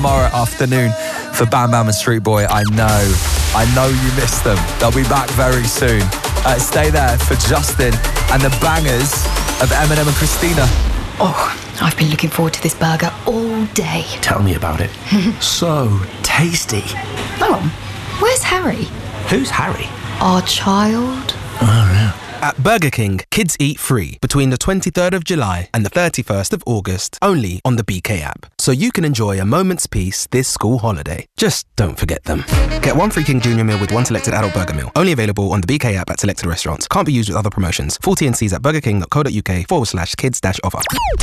tomorrow afternoon for Bam Bam and Street Boy. I know you missed them. They'll be back very soon. Stay there for Justin and the bangers of Eminem and Christina. Oh, I've been looking forward to this burger all day. Tell me about it. So tasty. Hang on, where's Harry? Who's Harry? Our child. Oh, yeah. At Burger King, kids eat free between the 23rd of July and the 31st of August, only on the BK app. So you can enjoy a moment's peace this school holiday. Just don't forget them. Get one free King Junior meal with one selected adult burger meal. Only available on the BK app at selected restaurants. Can't be used with other promotions. Full T&Cs at burgerking.co.uk/kids-offer.